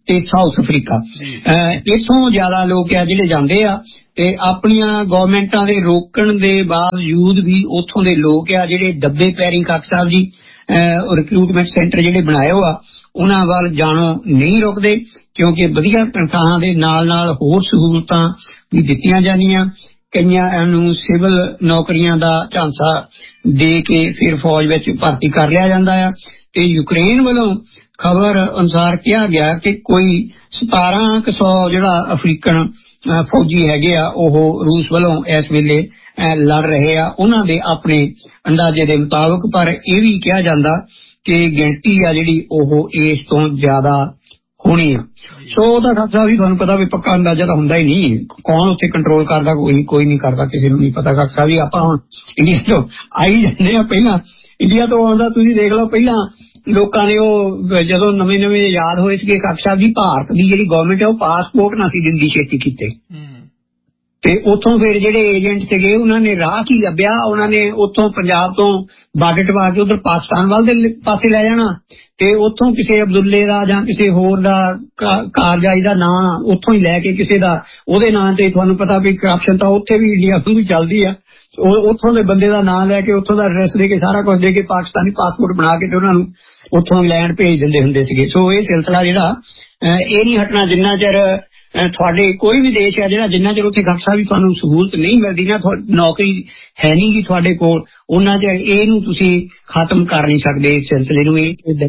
A: ਤੇ ਸਾਊਥ ਅਫਰੀਕਾ। ਇੱਥੋਂ ਜ਼ਿਆਦਾ ਲੋਕ ਆ ਜਿਹੜੇ ਜਾਂਦੇ ਆ ਤੇ ਆਪਣੀਆਂ ਗੌਰਮੈਂਟਾਂ ਦੇ ਰੋਕਣ ਦੇ ਬਾਵਜੂਦ ਵੀ ਉੱਥੋਂ ਦੇ ਲੋਕ ਆ ਜਿਹੜੇ ਡੱਬੇ ਪੈਰੀ ਕਾਕ ਸਾਹਿਬ ਜੀ ਰਿਕਰੂਟਮੈਂਟ ਸੈਂਟਰ ਜਿਹੜੇ ਬਣਾਏ ਹੋ ਆ ਉਹਨਾਂ ਵੱਲ ਜਾਣੋਂ ਨਹੀਂ ਰੁਕਦੇ, ਕਿਉਂਕਿ ਵਧੀਆ ਤਨਖਾਹਾਂ ਦੇ ਨਾਲ ਨਾਲ ਹੋਰ ਸਹੂਲਤਾਂ ਵੀ ਦਿੱਤੀਆਂ ਜਾਂਦੀਆਂ। ਕਈਆਂ ਨੂੰ ਸਿਵਲ ਨੌਕਰੀਆਂ ਦਾ ਝਾਂਸਾ ਦੇ ਕੇ ਫਿਰ ਫੌਜ ਵਿੱਚ ਭਰਤੀ ਕਰ ਲਿਆ ਜਾਂਦਾ ਆ। ਤੇ ਯੂਕਰੇਨ ਵੱਲੋਂ ਖਬਰ ਅਨੁਸਾਰ ਕਿਹਾ ਗਿਆ ਕਿ ਕੋਈ 1700 ਜਿਹੜਾ ਅਫਰੀਕਨ ਫੌਜੀ ਹੈਗੇ ਆ ਉਹ ਰੂਸ ਵੱਲੋਂ ਇਸ ਵੇਲੇ ਲੜ ਰਹੇ ਆ, ਉਹਨਾਂ ਦੇ ਆਪਣੇ ਅੰਦਾਜ਼ੇ ਦੇ ਮੁਤਾਬਕ। ਪਰ ਇਹ ਵੀ ਕਿਹਾ ਜਾਂਦਾ ਕਿ ਗਿਣਤੀ ਆ ਜਿਹੜੀ ਉਹ ਇਸ ਤੋਂ ਜ਼ਿਆਦਾ ਹੋਣੀ ਆ। ਸੋ ਉਹਦਾ ਖਾਸਾ ਵੀ ਤੁਹਾਨੂੰ ਪਤਾ ਵੀ ਪੱਕਾ ਅੰਦਾਜ਼ਾ ਤਾਂ ਹੁੰਦਾ ਹੀ ਨਹੀਂ, ਕੌਣ ਉੱਥੇ ਕੰਟਰੋਲ ਕਰਦਾ, ਕੋਈ ਨਹੀਂ ਕਰਦਾ, ਕਿਸੇ ਨੂੰ ਨਹੀਂ ਪਤਾ। ਖਾਸਾ ਵੀ ਆਪਾਂ ਹੁਣ ਇੰਡੀਆ ਤੋਂ ਆਈ ਜਾਂਦੇ ਆ, ਪਹਿਲਾਂ ਇੰਡੀਆ ਤੋਂ ਆਉਂਦਾ ਤੁਸੀਂ ਦੇਖ ਲਓ, ਪਹਿਲਾਂ ਲੋਕਾਂ ਨੇ ਉਹ ਜਦੋਂ ਨਵੇਂ ਯਾਦ ਹੋਏ ਸੀਗੇ ਖਾਸਾ ਵੀ ਭਾਰਤ ਦੀ ਜਿਹੜੀ ਗਵਰਨਮੈਂਟ ਹੈ ਉਹ ਪਾਸਪੋਰਟ ਨਾ ਸੀ ਦਿੰਦੀ ਛੇਤੀ ਕੀਤੇ, ਤੇ ਉੱਥੋਂ ਫਿਰ ਜਿਹੜੇ ਏਜੰਟ ਸੀਗੇ ਉਹਨਾਂ ਨੇ ਰਾਹ ਕੀ ਲੱਭਿਆ, ਉਹਨਾਂ ਨੇ ਉੱਥੋਂ ਪੰਜਾਬ ਤੋਂ ਬਾਰਡਰ ਟਪਾ ਕੇ ਉਧਰ ਪਾਕਿਸਤਾਨ ਵੱਲ ਦੇ ਪਾਸੇ ਲੈ ਜਾਣਾ ਤੇ ਉੱਥੋਂ ਕਿਸੇ ਅਬਦੁੱਲੇ ਦਾ ਜਾਂ ਕਿਸੇ ਹੋਰ ਦਾ ਕਾਰਜਾਈ ਦਾ ਨਾਂ ਉੱਥੋਂ ਹੀ ਲੈ ਕੇ ਕਿਸੇ ਦਾ ਉਹਦੇ ਨਾਂ ਤੇ, ਤੁਹਾਨੂੰ ਪਤਾ ਵੀ ਕਰਪਸ਼ਨ ਤਾਂ ਉੱਥੇ ਵੀ ਇੰਡੀਆ ਤੋਂ ਵੀ ਚੱਲਦੀ ਆ, ਉੱਥੋਂ ਦੇ ਬੰਦੇ ਦਾ ਨਾਂ ਲੈ ਕੇ ਉੱਥੋਂ ਦਾ ਐਡਰੈਸ ਦੇ ਕੇ ਸਾਰਾ ਕੁਝ ਦੇ ਕੇ ਪਾਕਿਸਤਾਨੀ ਪਾਸਪੋਰਟ ਬਣਾ ਕੇ ਤੇ ਉਹਨਾਂ ਨੂੰ ਉੱਥੋਂ ਇੰਗਲੈਂਡ ਭੇਜ ਦਿੰਦੇ ਹੁੰਦੇ ਸੀਗੇ। ਸੋ ਇਹ ਸਿਲਸਿਲਾ ਜਿਹੜਾ ਇਹ ਨਹੀਂ ਹਟਣਾ ਜਿੰਨਾ ਚਿਰ ਤੁਹਾਡੇ ਕੋਈ ਵੀ ਦੇਸ਼ ਹੈ ਜਿਹੜਾ ਜਿੰਨਾ ਚਿਰ ਉੱਥੇ ਖਾਸਾ ਵੀ ਤੁਹਾਨੂੰ ਸਹੂਲਤ ਨਹੀਂ ਮਿਲਦੀ ਨਾ, ਨੌਕਰੀ ਹੈ ਨਹੀਂ ਗੀ ਤੁਹਾਡੇ ਕੋਲ, ਉਹਨਾਂ ਚਿਰ ਇਹਨੂੰ ਤੁਸੀਂ ਖਤਮ ਕਰ ਨਹੀਂ ਸਕਦੇ ਇਸ ਸਿਲਸਿਲੇ ਨੂੰ। ਇਹ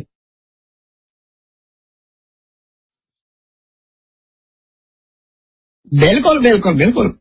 A: ਬਿਲਕੁਲ ਬਿਲਕੁਲ ਬਿਲਕੁਲ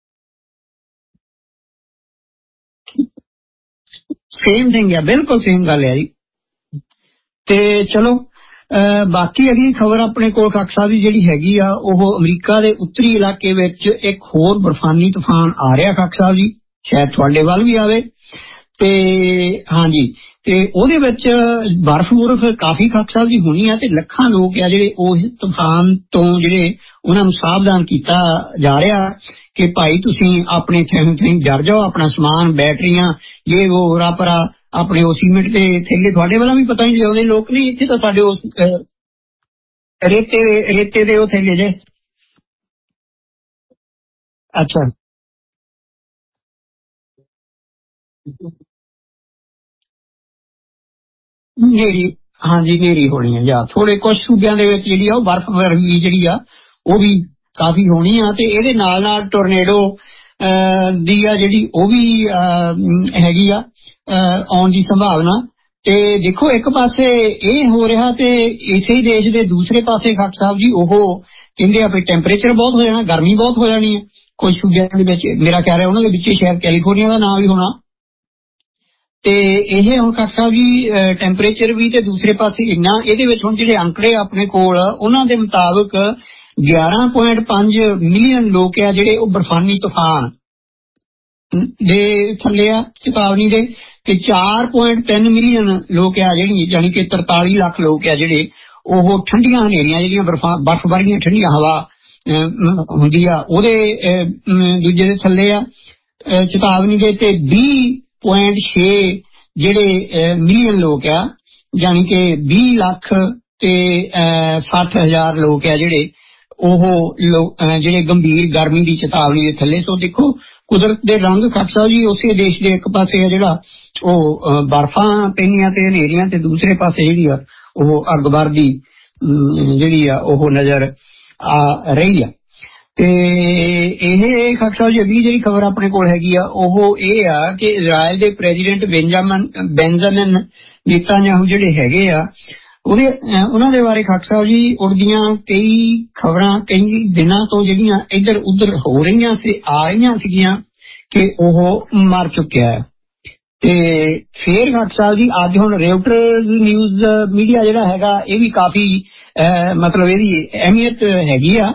A: ਸੇਮ ਥਿੰਗ ਆ, ਬਿਲਕੁਲ ਸੇਮ ਗੱਲ ਹੈ ਜੀ। ਤੇ ਚਲੋ ਬਾਕੀ ਅਗਲੀ ਖਬਰ ਆਪਣੇ ਕੋਲ ਖਾਕ ਸਾਹਿਬ ਦੀ ਜਿਹੜੀ ਹੈਗੀ ਆ ਉਹ ਅਮਰੀਕਾ ਦੇ ਉੱਤਰੀ ਇਲਾਕੇ ਵਿੱਚ ਇੱਕ ਹੋਰ ਬਰਫਾਨੀ ਤੂਫਾਨ ਆ ਰਿਹਾ ਖਾਕ ਸਾਹਿਬ ਜੀ, ਸ਼ਾਇਦ ਤੁਹਾਡੇ ਵੱਲ ਵੀ ਆਵੇ। ਤੇ ਹਾਂਜੀ, ਤੇ ਉਹਦੇ ਵਿੱਚ ਬਰਫ਼ ਕਾਫੀ ਖਾਕ ਸਾਹਿਬ ਦੀ ਹੋਣੀ ਆ ਤੇ ਲੱਖਾਂ ਲੋਕ ਆ ਜਿਹੜੇ ਉਸ ਤੂਫਾਨ ਤੋਂ ਜਿਹੜੇ ਉਹਨਾਂ ਨੂੰ ਸਾਵਧਾਨ ਕੀਤਾ ਜਾ ਰਿਹਾ ਕਿ ਭਾਈ ਤੁਸੀਂ ਆਪਣੇ ਥੈਂ ਜਰ ਜਾਓ, ਆਪਣਾ ਸਮਾਨ ਬੈਟਰੀਆਂ ਇਹ ਉਹ ਰਾਪਰਾ ਆਪਣੇ ਉਹ ਸੀਮਿੰਟ ਦੇ ਥੈਲੇ ਤੁਹਾਡੇ ਵੱਲੋਂ ਵੀ ਪਤਾ ਨਹੀਂ ਲਿਆਉਂਦੇ ਲੋਕ ਨਹੀਂ, ਇੱਥੇ ਤਾਂ ਸਾਡੇ ਉਸ ਰੇਤੇ ਦੇ ਉਹ ਥੈਲੇ ਜੇ। ਅੱਛਾ, ਨੇਰੀ, ਹਾਂਜੀ ਨੇਰੀ ਹੋਣੀ ਆ ਜਾਂ ਥੋੜੇ ਕੁਝ ਸੂਬਿਆਂ ਦੇ ਵਿੱਚ ਜਿਹੜੀ ਆ ਉਹ ਬਰਫ਼ ਵਰਗੀ ਜਿਹੜੀ ਆ ਉਹ ਵੀ ਕਾਫੀ ਹੋਣੀ ਆ। ਤੇ ਇਹਦੇ ਨਾਲ ਨਾਲ ਟੋਰਨੇਡੋ ਦੀ ਆ ਜਿਹੜੀ ਉਹ ਵੀ ਹੈਗੀ ਆ ਆਉਣ ਦੀ ਸੰਭਾਵਨਾ। ਤੇ ਦੇਖੋ ਇੱਕ ਪਾਸੇ ਇਹ ਹੋ ਰਿਹਾ ਤੇ ਇਸੇ ਹੀ ਦੇਸ਼ ਦੇ ਦੂਸਰੇ ਪਾਸੇ ਖਾਕ ਸਾਹਿਬ ਜੀ ਉਹ ਕਹਿੰਦੇ ਆ ਵੀ ਟੈਂਪਰੇਚਰ ਬਹੁਤ ਹੋ ਜਾਣਾ, ਗਰਮੀ ਬਹੁਤ ਹੋ ਜਾਣੀ ਹੈ ਕੁਝ ਸੂਬਿਆਂ ਦੇ ਵਿੱਚ। ਮੇਰਾ ਖਿਆਲ ਹੈ ਉਹਨਾਂ ਦੇ ਵਿੱਚ ਸ਼ਾਇਦ ਕੈਲੀਫੋਰਨੀਆ ਦਾ ਨਾਂ ਵੀ ਹੋਣਾ। ਤੇ ਇਹ ਹੁਣ ਖਾਕ ਸਾਹਿਬ ਜੀ ਟੈਂਪਰੇਚਰ ਵੀ ਤੇ ਦੂਸਰੇ ਪਾਸੇ ਇੰਨਾ, ਇਹਦੇ ਵਿੱਚ ਹੁਣ ਜਿਹੜੇ ਅੰਕੜੇ ਆਪਣੇ ਕੋਲ ਉਹਨਾਂ ਦੇ ਮੁਤਾਬਕ 11.5 ਮਿਲੀਅਨ ਲੋਕ ਆ ਜਿਹੜੇ ਉਹ ਬਰਫਾਨੀ ਤੂਫਾਨ ਦੇ ਥੱਲੇ ਆ ਚੇਤਾਵਨੀ ਦੇ, ਤੇ 4.3 ਮਿਲੀਅਨ ਲੋਕ ਆ ਜਿਹੜੀ ਜਾਨੀ ਕਿ 43 ਲੱਖ ਲੋਕ ਆ ਜਿਹੜੇ ਉਹ ਠੰਡੀਆਂ ਹਨੇਰੀਆਂ ਜਿਹੜੀਆਂ ਬਰਫ ਵਰਗੀਆਂ ਠੰਡੀਆਂ ਹਵਾ ਹੁੰਦੀ ਆ ਉਹਦੇ ਦੂਜੇ ਦੇ ਥੱਲੇ ਆ ਚੇਤਾਵਨੀ ਦੇ। ਤੇ 20.6 ਜਿਹੜੇ ਮਿਲੀਅਨ ਲੋਕ ਆ ਜਾਨੀ ਕਿ 20 ਲੱਖ ਤੇ 60,000 ਲੋਕ ਆ ਜਿਹੜੇ ਉਹ ਜਿਹੜੇ ਗੰਭੀਰ ਗਰਮੀ ਦੀ ਚੇਤਾਵਨੀ ਦੇ ਥੱਲੇ। ਸੋ ਦੇਖੋ ਕੁਦਰਤ ਦੇ ਰੰਗ ਖਾਕ ਸਾਹਿਬ ਜੀ, ਉਸੇ ਦੇਸ਼ ਦੇ ਇੱਕ ਪਾਸੇ ਆ ਜਿਹੜਾ ਉਹ ਬਰਫਾਂ ਪੈਣੀਆਂ ਤੇ ਹਨੇਰੀਆਂ ਤੇ ਦੂਸਰੇ ਪਾਸੇ ਜਿਹੜੀ ਆ ਉਹ ਅੱਗ ਦੀ ਜਿਹੜੀ ਆ ਉਹ ਨਜ਼ਰ ਆ ਰਹੀ ਆ। ਤੇ ਇਹ ਖਾਕ ਸਾਹਿਬ ਜੀ ਅਗਲੀ ਜਿਹੜੀ ਖਬਰ ਆਪਣੇ ਕੋਲ ਹੈਗੀ ਆ ਉਹ ਇਹ ਆ ਕਿ ਇਜ਼ਰਾਈਲ ਦੇ ਪ੍ਰੈਜ਼ੀਡੈਂਟ ਬੈਂਜਾਮਿਨ ਨੇਤਾਨਯਾਹੂ ਜਿਹੜੇ ਹੈਗੇ ਆ ਉਹਨਾਂ ਦੇ ਬਾਰੇ ਖਾਕ ਸਾਹਿਬ ਜੀ ਉੜਦੀਆਂ ਕਈ ਖਬਰਾਂ ਕਈ ਦਿਨਾਂ ਤੋਂ ਜਿਹੜੀਆਂ ਇੱਧਰ ਉੱਧਰ ਹੋ ਰਹੀਆਂ ਸੀ ਆ ਰਹੀਆਂ ਸੀਗੀਆਂ ਕਿ ਉਹ ਮਰ ਚੁੱਕਿਆ ਹੈ। ਤੇ ਫੇਰ ਖਾਕ ਸਾਹਿਬ ਜੀ ਅੱਜ ਹੁਣ ਰੇਉਟਰਸ ਨਿਊਜ਼ ਮੀਡੀਆ ਜਿਹੜਾ ਹੈਗਾ ਇਹ ਵੀ ਕਾਫੀ ਮਤਲਬ ਇਹਦੀ ਅਹਿਮੀਅਤ ਹੈਗੀ ਆ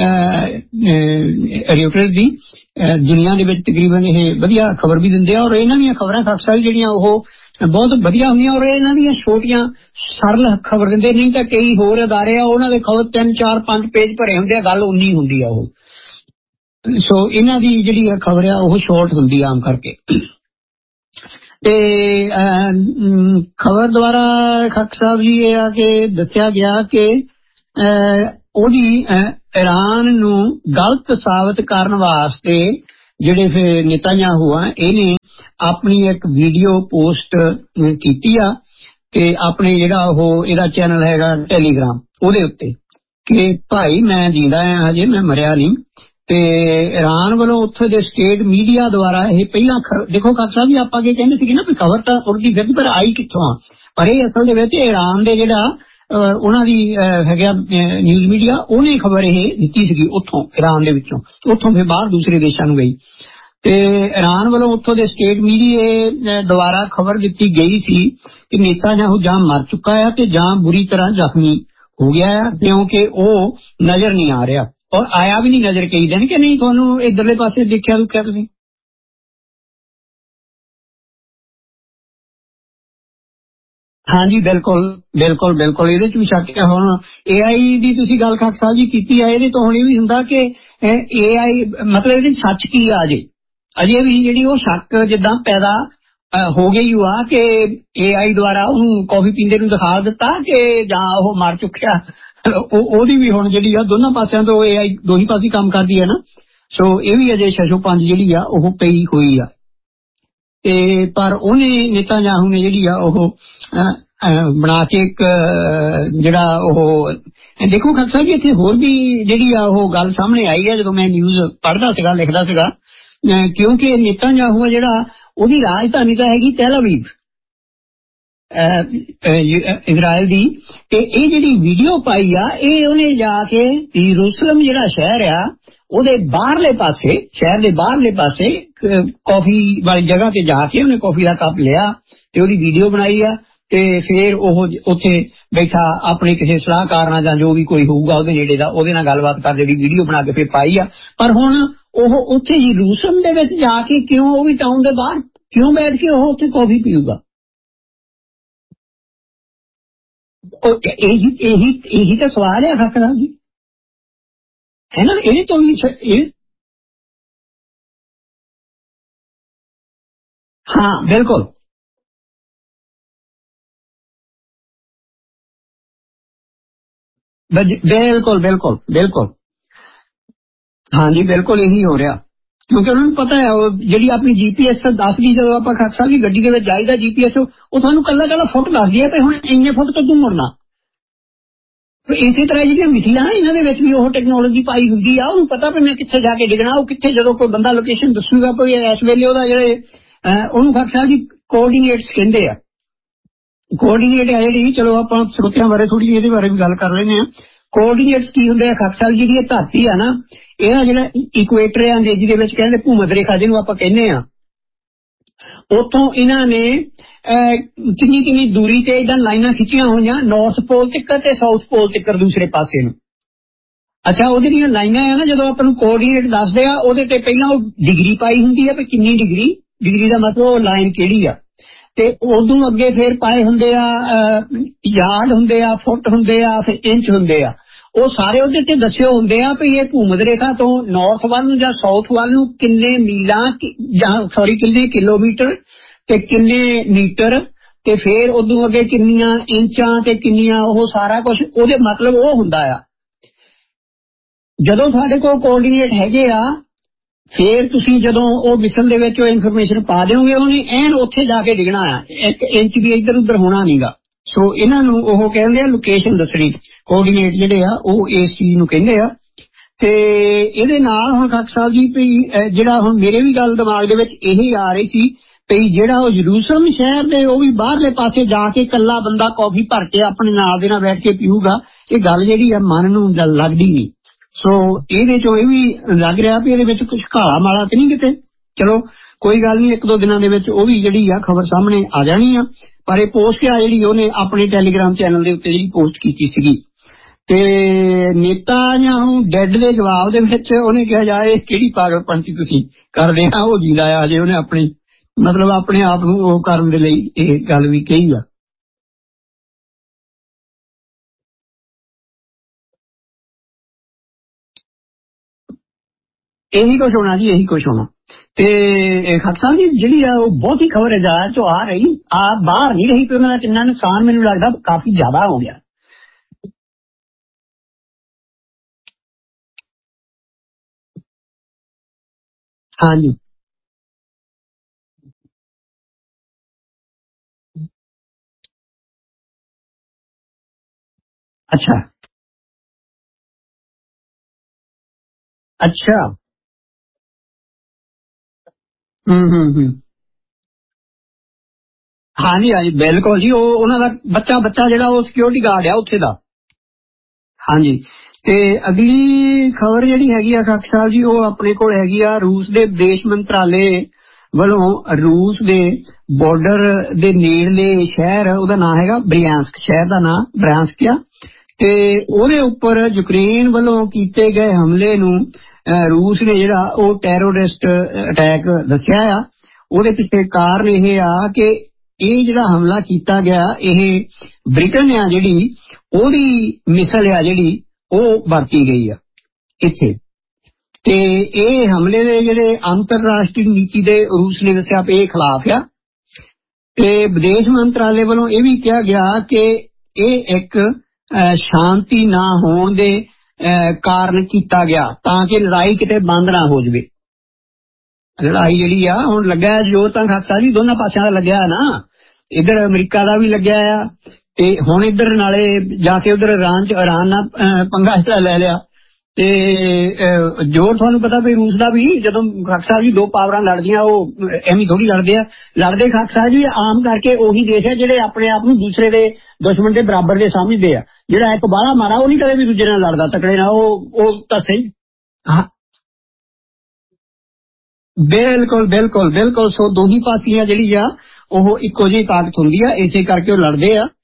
A: ਰੇਉਟਰਸ ਦੀ ਦੁਨੀਆ ਦੇ ਵਿੱਚ ਤਕਰੀਬਨ ਇਹ ਵਧੀਆ ਖਬਰ ਵੀ ਦਿੰਦੇ ਆ ਔਰ ਇਹਨਾਂ ਦੀਆਂ ਖਬਰਾਂ ਖਾਕ ਸਾਹਿਬ ਜਿਹੜੀਆਂ ਉਹ ਬਹੁਤ ਵਧੀਆ ਹੁੰਦੀਆਂ ਔਰ ਇਹਨਾਂ ਦੀਆਂ ਛੋਟੀਆਂ ਸਰਲ ਖਬਰ ਦਿੰਦੇ। ਨਹੀਂ ਤਾਂ ਕਈ ਹੋਰ ਅਦਾਰੇ ਆ ਉਹਨਾਂ ਦੇ ਖਬਰ 3 4 5 ਪੇਜ ਭਰੇ ਹੁੰਦੇ ਆ, ਗੱਲ ਉਨੀ ਹੁੰਦੀ ਆ ਉਹ। ਸੋ ਇਹਨਾਂ ਦੀ ਜਿਹੜੀ ਖਬਰ ਆ ਉਹ ਸ਼ਾਰਟ ਹੁੰਦੀ ਆ ਆਮ ਕਰਕੇ। ਤੇ ਖਬਰ ਦੁਆਰਾ ਖਾਕ ਸਾਹਿਬ ਜੀ ਇਹ ਆ ਕਿ ਦੱਸਿਆ ਗਿਆ ਕਿ ਉਹਦੀ ईरान ਨੂੰ ਗਲਤ ਸਾਬਤ ਕਰਨ ਵਾਸਤੇ ਜਿਹੜੇ ਫਿਰ ਨੇਤਾਨਯਾਹੂ ਆ ਇਹਨੇ ਆਪਣੀ ਇੱਕ ਵੀਡੀਓ ਪੋਸਟ ਕੀਤੀ ਆ ਤੇ ਆਪਣੇ ਜਿਹੜਾ ਉਹ ਇਹਦਾ ਚੈਨਲ ਹੈਗਾ ਟੈਲੀਗ੍ਰਾਮ ਉਹਦੇ ਉੱਤੇ ਕਿ ਭਾਈ ਮੈਂ ਜਿੰਦਾ ਆ ਹਜੇ ਮੈਂ ਮਰਿਆ ਨਹੀਂ ਤੇ ईरान ਵੱਲੋਂ ਉੱਥੇ ਦੇ ਸਟੇਟ ਮੀਡੀਆ ਦੁਆਰਾ ਇਹ ਪਹਿਲਾਂ ਦੇਖੋ ਖਾਨ ਸਾਹਿਬ ਜੀ ਆਪਾਂ ਕੀ ਕਹਿੰਦੇ ਸੀਗੇ ਨਾ ਵੀ ਖਬਰ ਤਾਂ ਉੜਦੀ ਫਿਰਦੀ ਪਰ ਆਈ ਕਿੱਥੋਂ ਆ ਪਰ ਇਹ ਅਸਲ ਦੇ ਵਿੱਚ ईरान ਦੇ ਜਿਹੜਾ ਉਹਨਾਂ ਦੀ ਹੈਗਾ ਨਿਊਜ਼ ਮੀਡੀਆ ਉਹਨੇ ਖਬਰ ਇਹ ਦਿੱਤੀ ਸੀਗੀ ਉੱਥੋਂ ईरान ਦੇ ਵਿੱਚੋਂ ਉੱਥੋਂ ਫਿਰ ਬਾਹਰ ਦੂਸਰੇ ਦੇਸ਼ਾਂ ਨੂੰ ਗਈ ਤੇ ईरान ਵੱਲੋਂ ਉੱਥੋਂ ਦੇ ਸਟੇਟ ਮੀਡੀਆ ਦੁਆਰਾ ਖਬਰ ਦਿੱਤੀ ਗਈ ਸੀ ਕਿ ਨੇਤਾਨਯਾਹੂ ਜਾਂ ਮਰ ਚੁੱਕਾ ਹੈ ਤੇ ਜਾਂ ਬੁਰੀ ਤਰ੍ਹਾਂ ਜ਼ਖਮੀ ਹੋ ਗਿਆ ਹੈ ਕਿਉਂਕਿ ਉਹ ਨਜ਼ਰ ਨਹੀਂ ਆ ਰਿਹਾ ਔਰ ਆਇਆ ਵੀ ਨਹੀਂ ਨਜ਼ਰ ਕਈ ਦਿਨ ਕਿ ਨਹੀਂ ਤੁਹਾਨੂੰ ਇਧਰਲੇ ਪਾਸੇ ਦੇਖਿਆ ਦੁੱਖਿਆ ਤੁਸੀਂ ਹਾਂਜੀ ਬਿਲਕੁਲ ਬਿਲਕੁਲ ਬਿਲਕੁਲ ਇਹਦੇ ਚ ਵੀ ਸ਼ੱਕ ਹੈ ਹੁਣ AI ਦੀ ਤੁਸੀਂ ਗੱਲ ਖਾਨ ਸਾਹਿਬ ਜੀ ਕੀਤੀ ਹੈ ਇਹਦੇ ਤੋਂ ਹੁਣ ਇਹ ਵੀ ਹੁੰਦਾ ਕਿ AI ਮਤਲਬ ਇਹਦੇ ਸੱਚ ਕੀ ਆ ਅਜੇ ਵੀ ਜਿਹੜੀ ਉਹ ਸ਼ੱਕ ਜਿੱਦਾਂ ਪੈਦਾ ਹੋ ਗਈ ਆ ਕਿ AI ਦੁਆਰਾ ਉਹਨੂੰ ਕਾਫੀ ਪੀਂਦੇ ਨੂੰ ਦਿਖਾ ਦਿੱਤਾ ਕਿ ਜਾਂ ਉਹ ਮਰ ਚੁੱਕਿਆ ਉਹਦੀ ਵੀ ਹੁਣ ਜਿਹੜੀ ਆ ਦੋਨਾਂ ਪਾਸਿਆਂ ਤੋਂ AI ਦੋਹੀ ਪਾਸੇ ਕੰਮ ਕਰਦੀ ਹੈ ਨਾ ਸੋ ਇਹ ਵੀ ਅਜੇ ਛਸ਼ੋ ਪੰਜ ਜਿਹੜੀ ਆ ਉਹ ਪਈ ਹੋਈ ਆ ਤੇ ਪਰ ਉਹਨੇ ਨੇਤਾਨਯਾਹੂ ਨੇ ਜਿਹੜੀ ਆ ਉਹ ਬਣਾ ਕੇ ਇੱਕ ਜਿਹੜਾ ਉਹ ਦੇਖੋ ਖਾਨ ਸਾਹਿਬ ਜੀ ਇੱਥੇ ਹੋਰ ਵੀ ਜਿਹੜੀ ਆ ਉਹ ਗੱਲ ਸਾਹਮਣੇ ਆਈ ਹੈ ਜਦੋਂ ਮੈਂ ਨਿਊਜ਼ ਪੜ੍ਹਦਾ ਸੀਗਾ ਲਿਖਦਾ ਸੀਗਾ ਕਿਉਂਕਿ ਨੇਤਾਨਯਾਹੂ ਆ ਜਿਹੜਾ ਉਹਦੀ ਰਾਜਧਾਨੀ ਤਾਂ ਹੈਗੀ ਤੈਲ ਅਵੀਵ ਇਜ਼ਰਾਈਲ ਦੀ ਤੇ ਇਹ ਜਿਹੜੀ ਵੀਡੀਓ ਪਾਈ ਆ ਇਹ ਉਹਨੇ ਜਾ ਕੇ ਯਰੂਸ਼ਲਮ ਜਿਹੜਾ ਸ਼ਹਿਰ ਆ ਉਹਦੇ ਬਾਹਰਲੇ ਪਾਸੇ ਸ਼ਹਿਰ ਦੇ ਬਾਹਰਲੇ ਪਾਸੇ ਕਾਫੀ ਵਾਲੀ ਜਗ੍ਹਾ ਤੇ ਜਾ ਕੇ ਉਹਨੇ ਕਾਫੀ ਦਾ ਕੱਪ ਲਿਆ ਤੇ ਉਹਦੀ ਵੀਡੀਓ ਬਣਾਈ ਆ ਤੇ ਫਿਰ ਉਹ ਉੱਥੇ ਬੈਠਾ ਆਪਣੇ ਕਿਸੇ ਸਲਾਹਕਾਰ ਨਾਲ ਜਾਂ ਜੋ ਵੀ ਕੋਈ ਹੋਊਗਾ ਉਹਦੇ ਨੇੜੇ ਦਾ ਉਹਦੇ ਨਾਲ ਗੱਲਬਾਤ ਕਰਦੇ ਦੀ ਵੀਡੀਓ ਬਣਾ ਕੇ ਫਿਰ ਪਾਈ ਆ ਪਰ ਹੁਣ ਉਹ ਉੱਥੇ ਯਰੂਸ਼ਲਮ ਦੇ ਵਿੱਚ ਜਾ ਕੇ ਕਿਉਂ ਉਹ ਵੀ ਟਾਊਨ ਦੇ ਬਾਹਰ ਕਿਉਂ ਬੈਠ ਕੇ ਉਹ ਉੱਥੇ ਕਾਫੀ ਪੀਊਗਾ ਇਹੀ ਤਾਂ ਸਵਾਲ ਹੈ ਖਾਕਰਾ ਜੀ है ना ये तो हाँ बिल्कुल बिल्कुल बिल्कुल बिल्कुल हाँ जी बिल्कुल यही हो रहा क्योंकि उन्होंने पता है जी अपनी GPS दस दी जो आप खासा की गड्डी के जाईदा GPS वो थानू कला कला फुट दस दिया हुण इन्ने फुट तो तू मुड़ना इसे तरह जी मिसला ना इन्होंने भी वो टेक्नोलॉजी पाई होंगी आ उन्हें पता भी मैं कितने जाके डिगना वो कितने जो कोई बंदा लोकेशन दसूगा कोई इस वेले उन्होंने खासा जी कोऑर्डिनेट्स कहते हैं कोऑर्डिनेट है जी चलो आप श्रोतियां बारे थोड़ी ये बारे भी गल कर लेने कोऑर्डिनेट्स की होंगे खासा जी जी धरती है ना यह जो इक्वेटर है अंग्रेजी के कहते भूमध रेखा जिन्होंने आप कहने उतों इन्होंने किन्नी किन्नी दूरी ते इदां लाइनां खिंचियां होईयां नॉर्थ पोल तक ते साउथ पोल तक दूसरे पासे नूं अच्छा ओहदे ਦੀਆਂ ਲਾਈਨਾਂ ਆ ਨਾ ਜਦੋਂ ਆਪਾਂ ਨੂੰ ਕੋਆਰਡੀਨੇਟ ਦੱਸਦੇ ਆ ਉਹਦੇ ਤੇ ਪਹਿਲਾਂ ਉਹ ਡਿਗਰੀ ਪਾਈ ਹੁੰਦੀ ਆ ਕਿ ਕਿੰਨੀ ਡਿਗਰੀ ਦਾ ਮਤਲਬ ਉਹ ਲਾਈਨ ਕਿਹੜੀ ਆ ਤੇ ਉਦੋਂ ਅੱਗੇ ਫਿਰ ਪਾਏ ਹੁੰਦੇ ਆ ਯਾਰਡ ਹੁੰਦੇ ਆ ਫੁੱਟ ਹੁੰਦੇ ਆ ਫਿਰ ਇੰਚ ਹੁੰਦੇ ਆ ਉਹ ਸਾਰੇ ਉਹਦੇ ਤੇ ਦੱਸਿਓ ਹੁੰਦੇ ਆ ਵੀ ਇਹ ਭੂਮਧ ਰੇਖਾ ਤੋਂ ਨਾਰਥ ਵੱਲ ਨੂੰ ਜਾਂ ਸਾਊਥ ਵੱਲ ਨੂੰ ਕਿੰਨੇ ਮੀਲਾਂ ਜਾਂ ਸੌਰੀ ਕਿੰਨੇ ਕਿਲੋਮੀਟਰ ਤੇ ਕਿੰਨੇ ਮੀਟਰ ਤੇ ਫਿਰ ਉਦੋਂ ਅੱਗੇ ਕਿੰਨੀਆਂ ਇੰਚਾਂ ਤੇ ਕਿੰਨੀਆਂ ਉਹ ਸਾਰਾ ਕੁਝ ਉਹਦੇ ਮਤਲਬ ਉਹ ਹੁੰਦਾ ਆ ਜਦੋਂ ਤੁਹਾਡੇ ਕੋਲ ਕੋਆਰਡੀਨੇਟ ਹੈਗੇ ਆ ਫਿਰ ਤੁਸੀਂ ਜਦੋਂ ਉਹ ਮਿਸਲ ਦੇ ਵਿੱਚ ਉਹ ਇਨਫੋਰਮੇਸ਼ਨ ਪਾ ਦਿਓਗੇ ਉਹਨੇ ਐਨ ਉੱਥੇ ਜਾ ਕੇ ਡਿੱਗਣਾ ਆ ਇੱਕ ਇੰਚ ਵੀ ਇੱਧਰ ਉੱਧਰ ਹੋਣਾ ਨਹੀਂਗਾ ਸੋ ਇਹਨਾਂ ਨੂੰ ਉਹ ਕਹਿੰਦੇ ਆ ਲੋਕੇਸ਼ਨ ਦੱਸਣੀ ਕੋਆਰਡੀਨੇਟ ਜਿਹੜੇ ਆ ਉਹ ਇਸ ਚੀਜ਼ ਨੂੰ ਕਹਿੰਦੇ ਆ ਤੇ ਇਹਦੇ ਨਾਲ ਹੁਣ ਖਾਕ ਸਾਹਿਬ ਜੀ ਵੀ ਜਿਹੜਾ ਹੁਣ ਮੇਰੇ ਵੀ ਗੱਲ ਦਿਮਾਗ ਦੇ ਵਿੱਚ ਇਹੀ ਆ ਰਹੀ ਸੀ ਵੀ ਜਿਹੜਾ ਉਹ ਯਰੂਸ਼ਲਮ ਸ਼ਹਿਰ ਦੇ ਉਹ ਵੀ ਬਾਹਰਲੇ ਪਾਸੇ ਜਾ ਕੇ ਇਕੱਲਾ ਬੰਦਾ ਕਾਫੀ ਭਰ ਕੇ ਆਪਣੇ ਨਾਲ ਦੇ ਨਾਲ ਬੈਠ ਕੇ ਪੀਊਗਾ ਇਹ ਗੱਲ ਜਿਹੜੀ ਆ ਮਨ ਨੂੰ ਲੱਗਦੀ ਨਹੀਂ ਸੋ ਇਹਦੇ ਚੋਂ ਇਹ ਵੀ ਲੱਗ ਰਿਹਾ ਵੀ ਇਹਦੇ ਵਿੱਚ ਕੁਝ ਘਾਲਾ ਮਾਲਾ ਤੇ ਨਹੀਂ ਕਿਤੇ ਚਲੋ ਕੋਈ ਗੱਲ ਨਹੀਂ ਇੱਕ ਦੋ ਦਿਨਾਂ ਦੇ ਵਿੱਚ ਉਹ ਵੀ ਜਿਹੜੀ ਆ ਖਬਰ ਸਾਹਮਣੇ ਆ ਜਾਣੀ ਆ ਪਰ ਇਹ ਪੋਸਟ ਆ ਜਿਹੜੀ ਉਹਨੇ ਆਪਣੇ ਟੈਲੀਗ੍ਰਾਮ ਚੈਨਲ ਦੇ ਉੱਤੇ ਜਿਹੜੀ ਪੋਸਟ ਕੀਤੀ ਸੀਗੀ ਤੇ ਨੇਤਾਨਯਾਹੂ ਡੈਡ ਦੇ ਜਵਾਬ ਦੇ ਵਿੱਚ ਉਹਨੇ ਕਿਹਾ ਜਾ ਇਹ ਕਿਹੜੀ ਪਾਗਲਪੰਤੀ ਤੁਸੀਂ ਕਰਦੇ ਆ ਉਹ ਜਿੰਦਾ ਆ ਜੇ ਉਹਨੇ ਆਪਣੀ ਮਤਲਬ ਆਪਣੇ ਆਪ ਨੂੰ ਉਹ ਕਰਨ ਦੇ ਲਈ ਇਹ ਗੱਲ ਵੀ ਕਹੀ ਆ ਇਹੀ ਕੁਛ ਹੋਣਾ ਜੀ ਇਹੀ ਕੁਛ ਹੋਣਾ ਤੇ ਖਾਲਸਾ ਜੀ ਜਿਹੜੀ ਆ ਉਹ ਬਹੁਤ ਹੀ ਖਬਰ ਹੈ ਜੋ ਆ ਰਹੀ ਆ ਬਾਹਰ ਨਹੀਂ ਰਹੀ ਤੇ ਉਹਨਾਂ ਦਾ ਕਿੰਨਾ ਨੁਕਸਾਨ ਮੈਨੂੰ ਲੱਗਦਾ ਕਾਫੀ ਜ਼ਿਆਦਾ ਹੋ ਗਿਆ हाँ जी। अच्छा अच्छा। ਹੂੰ। ਹਾਂਜੀ ਹਾਂਜੀ ਬਿਲਕੁਲ ਜੀ, ਉਹ ਉਹਨਾਂ ਦਾ ਬੱਚਾ ਜਿਹੜਾ ਉਹ ਸਿਕਿਉਰਿਟੀ ਗਾਰਡ ਆ ਉੱਥੇ ਦਾ। ਹਾਂਜੀ। ਤੇ ਅਗਲੀ ਖਬਰ ਜਿਹੜੀ ਹੈਗੀ ਆ ਖਾਕ ਸਾਹਿਬ ਜੀ, ਉਹ ਆਪਣੇ ਕੋਲ ਹੈਗੀ ਆ ਰੂਸ ਦੇ ਵਿਦੇਸ਼ ਮੰਤਰਾਲੇ ਵੱਲੋਂ। ਰੂਸ ਦੇ ਬਾਰਡਰ ਦੇ ਨੇੜਲੇ ਸ਼ਹਿਰ, ਉਹਦਾ ਨਾਮ ਹੈਗਾ ਬ੍ਰਿਆਂਸਕ, ਸ਼ਹਿਰ ਦਾ ਨਾਮ ਬ੍ਰਿਆਂਸਕ ਆ। ਤੇ ਉਹਦੇ ਉੱਪਰ ਯੂਕਰੇਨ ਵੱਲੋਂ ਕੀਤੇ ਗਏ ਹਮਲੇ ਨੂੰ ਰੂਸ ਨੇ ਜਿਹੜਾ ਉਹ ਟੈਰੋਰਿਸਟ ਅਟੈਕ ਦੱਸਿਆ ਆ। ਉਹਦੇ ਪਿੱਛੇ ਕਾਰਨ ਇਹ ਆ ਕਿ ਇਹ ਜਿਹੜਾ ਹਮਲਾ ਕੀਤਾ ਗਿਆ, ਇਹ ਬ੍ਰਿਟਨ ਆ ਜਿਹੜੀ ਉਹਦੀ ਮਿਸਲ ਆ ਜਿਹੜੀ ਉਹ ਵਰਤੀ ਗਈ ਆ ਇੱਥੇ। ਤੇ ਇਹ ਹਮਲੇ ਦੇ ਜਿਹੜੇ ਅੰਤਰਰਾਸ਼ਟਰੀ ਨੀਤੀ ਦੇ ਰੂਸ ਨੇ ਦੱਸਿਆ ਵੀ ਇਹ ਖਿਲਾਫ ਆ। ਤੇ ਵਿਦੇਸ਼ ਮੰਤਰਾਲੇ ਵੱਲੋਂ ਇਹ ਵੀ ਕਿਹਾ ਗਿਆ ਕਿ ਇਹ ਇੱਕ ਸ਼ਾਂਤੀ ਨਾ ਹੋਣ ਦੇ ਕਾਰਨ ਕੀਤਾ ਗਿਆ, ਤਾਂ ਕਿ ਲੜਾਈ ਕਿਤੇ ਬੰਦ ਨਾ ਹੋ ਜਾਵੇ। ਲੜਾਈ ਜਿਹੜੀ ਆ ਹੁਣ ਲੱਗਾ ਜੋ ਤਾਂ ਖਾਸਾ ਜੀ ਦੋਨਾਂ ਪਾਸਿਆਂ ਦਾ ਲੱਗਿਆ ਨਾ, ਇੱਧਰ ਅਮਰੀਕਾ ਦਾ ਵੀ ਲੱਗਿਆ ਆ, ਤੇ ਹੁਣ ਇੱਧਰ ਨਾਲੇ ਜਾ ਕੇ ਉਧਰ ਇਰਾਨ ਨਾਲ ਪੰਗਾ ਲੈ ਲਿਆ। ਤੇ ਜੋਰ ਤੁਹਾਨੂੰ ਪਤਾ ਵੀ ਰੂਸ ਦਾ ਵੀ, ਜਦੋਂ ਖਾਕ ਸਾਹਿਬ ਜੀ ਦੋ ਪਾਵਰਾਂ ਲੜਦੀਆਂ ਉਹ ਐਵੇਂ ਥੋੜੀ ਲੜਦੇ ਆ। ਲੜਦੇ ਖਾਕ ਸਾਹਿਬ ਜੀ ਆਮ ਕਰਕੇ ਉਹੀ ਦੇਸ਼ ਹੈ ਜਿਹੜੇ ਆਪਣੇ ਆਪ ਨੂੰ ਦੂਸਰੇ ਦੇ ਦੁਸ਼ਮਣ ਦੇ ਬਰਾਬਰ ਦੇ ਸਮਝਦੇ ਆ। ਜਿਹੜਾ ਇੱਕ ਬਾਹਲਾ ਮਾਰਾ ਉਹ ਨਹੀਂ ਕਦੇ ਵੀ ਦੂਜੇ ਨਾਲ ਲੜਦਾ, ਤਕੜੇ ਨਾਲ ਉਹ ਤਾਂ ਸਹੀ। ਹਾਂ ਬਿਲਕੁਲ ਬਿਲਕੁਲ ਬਿਲਕੁਲ। ਸੋ ਦੋही ਪਾਸਿਆਂ ਜਿਹੜੀ ਆ ਉਹ ਇੱਕੋ ਜਿਹੀ ਤਾਕਤ ਹੁੰਦੀ ਆ, ਇਸੇ ਕਰਕੇ ਉਹ ਲੜਦੇ ਆ।